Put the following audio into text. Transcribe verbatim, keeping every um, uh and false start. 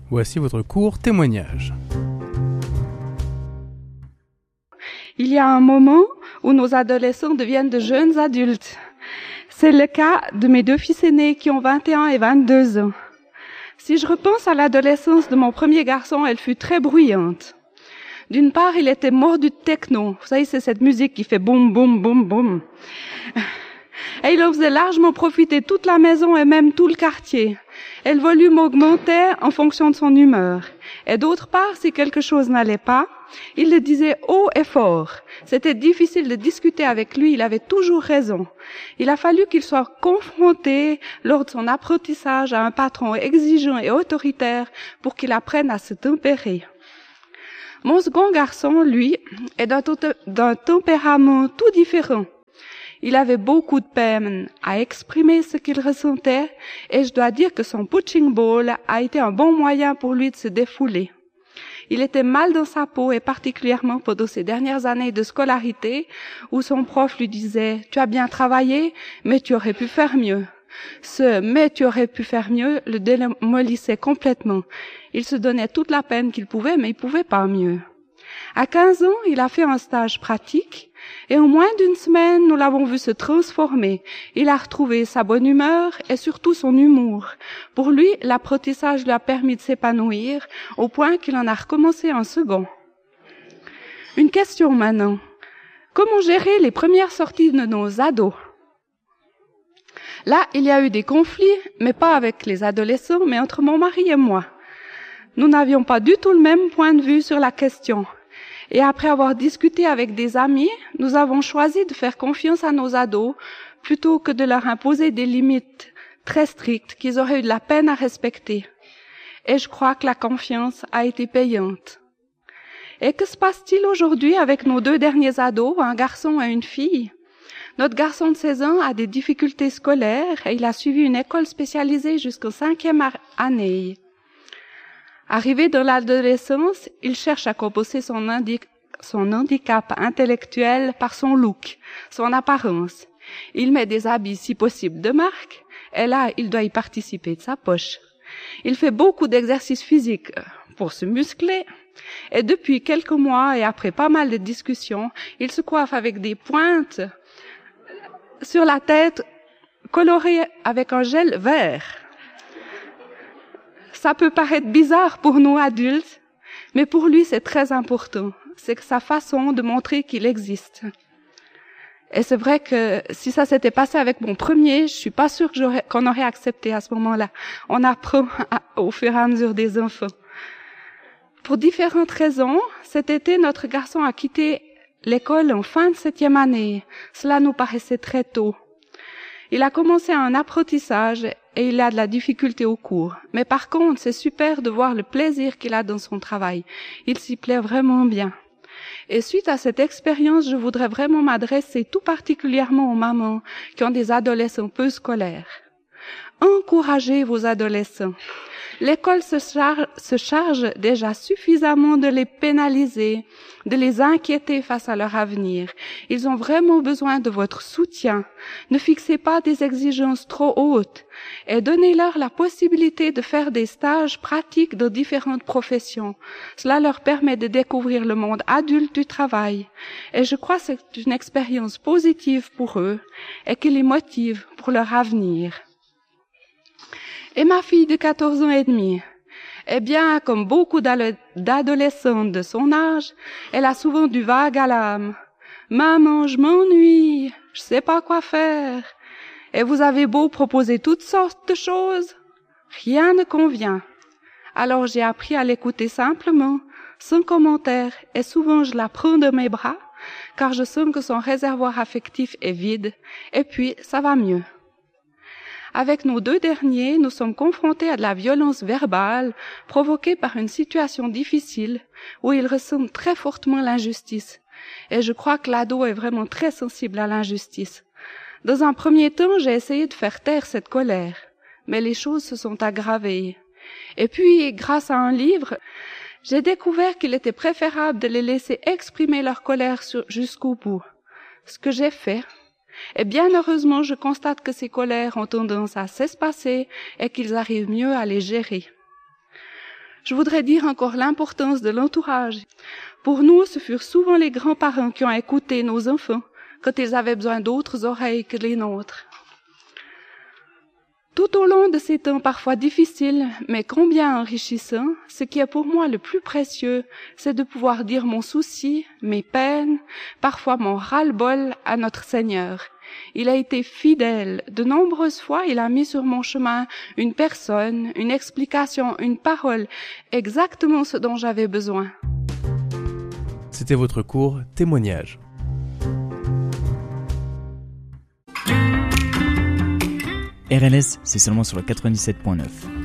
Voici votre court témoignage. Il y a un moment où nos adolescents deviennent de jeunes adultes. C'est le cas de mes deux fils aînés qui ont vingt et un et vingt-deux ans. Si je repense à l'adolescence de mon premier garçon, elle fut très bruyante. D'une part, il était mordu de techno. Vous savez, c'est cette musique qui fait boum, boum, boum, boum. Et il en faisait largement profiter toute la maison et même tout le quartier. Et le volume augmentait en fonction de son humeur. Et d'autre part, si quelque chose n'allait pas, il le disait haut et fort. C'était difficile de discuter avec lui, il avait toujours raison. Il a fallu qu'il soit confronté lors de son apprentissage à un patron exigeant et autoritaire pour qu'il apprenne à se tempérer. Mon second garçon, lui, est d'un, d'un tempérament tout différent. Il avait beaucoup de peine à exprimer ce qu'il ressentait et je dois dire que son punching ball a été un bon moyen pour lui de se défouler. Il était mal dans sa peau et particulièrement pendant ses dernières années de scolarité où son prof lui disait « Tu as bien travaillé, mais tu aurais pu faire mieux ». Ce « mais tu aurais pu faire mieux » le démolissait complètement. Il se donnait toute la peine qu'il pouvait, mais il pouvait pas mieux. À quinze ans, il a fait un stage pratique et en moins d'une semaine, nous l'avons vu se transformer. Il a retrouvé sa bonne humeur et surtout son humour. Pour lui, l'apprentissage lui a permis de s'épanouir au point qu'il en a recommencé un second. Une question maintenant. Comment gérer les premières sorties de nos ados? Là, il y a eu des conflits, mais pas avec les adolescents, mais entre mon mari et moi. Nous n'avions pas du tout le même point de vue sur la question. Et après avoir discuté avec des amis, nous avons choisi de faire confiance à nos ados plutôt que de leur imposer des limites très strictes qu'ils auraient eu de la peine à respecter. Et je crois que la confiance a été payante. Et que se passe-t-il aujourd'hui avec nos deux derniers ados, un garçon et une fille? Notre garçon de seize ans a des difficultés scolaires et il a suivi une école spécialisée jusqu'en cinquième année. Arrivé dans l'adolescence, il cherche à compenser son, handi- son handicap intellectuel par son look, son apparence. Il met des habits si possible de marque, et là, il doit y participer de sa poche. Il fait beaucoup d'exercices physiques pour se muscler, et depuis quelques mois et après pas mal de discussions, il se coiffe avec des pointes sur la tête colorées avec un gel vert. Ça peut paraître bizarre pour nous adultes, mais pour lui c'est très important. C'est sa façon de montrer qu'il existe. Et c'est vrai que si ça s'était passé avec mon premier, je suis pas sûre que j'aurais, qu'on aurait accepté à ce moment-là. On apprend à, au fur et à mesure des enfants. Pour différentes raisons, cet été, notre garçon a quitté l'école en fin de septième année. Cela nous paraissait très tôt. Il a commencé un apprentissage et il a de la difficulté au cours. Mais par contre, c'est super de voir le plaisir qu'il a dans son travail. Il s'y plaît vraiment bien. Et suite à cette expérience, je voudrais vraiment m'adresser tout particulièrement aux mamans qui ont des adolescents peu scolaires. Encouragez vos adolescents. L'école se charge, se charge déjà suffisamment de les pénaliser, de les inquiéter face à leur avenir. Ils ont vraiment besoin de votre soutien. Ne fixez pas des exigences trop hautes et donnez-leur la possibilité de faire des stages pratiques dans différentes professions. Cela leur permet de découvrir le monde adulte du travail. Et je crois que c'est une expérience positive pour eux et qui les motive pour leur avenir. Et ma fille de quatorze ans et demi, eh bien, comme beaucoup d'adolescentes de son âge, elle a souvent du vague à l'âme. « Maman, je m'ennuie, je sais pas quoi faire. » Et vous avez beau proposer toutes sortes de choses, rien ne convient. Alors j'ai appris à l'écouter simplement, sans commentaire, et souvent je la prends de mes bras, car je sens que son réservoir affectif est vide, et puis ça va mieux. Avec nos deux derniers, nous sommes confrontés à de la violence verbale provoquée par une situation difficile où ils ressentent très fortement l'injustice. Et je crois que l'ado est vraiment très sensible à l'injustice. Dans un premier temps, j'ai essayé de faire taire cette colère, mais les choses se sont aggravées. Et puis, grâce à un livre, j'ai découvert qu'il était préférable de les laisser exprimer leur colère jusqu'au bout. Ce que j'ai fait. Et bien heureusement, je constate que ces colères ont tendance à s'espacer et qu'ils arrivent mieux à les gérer. Je voudrais dire encore l'importance de l'entourage. Pour nous, ce furent souvent les grands-parents qui ont écouté nos enfants quand ils avaient besoin d'autres oreilles que les nôtres. Tout au long de ces temps parfois difficiles, mais combien enrichissants, ce qui est pour moi le plus précieux, c'est de pouvoir dire mon souci, mes peines, parfois mon ras-le-bol à notre Seigneur. Il a été fidèle. De nombreuses fois, il a mis sur mon chemin une personne, une explication, une parole, exactement ce dont j'avais besoin. C'était votre cours Témoignage. R L S, c'est seulement sur le quatre-vingt-dix-sept point neuf.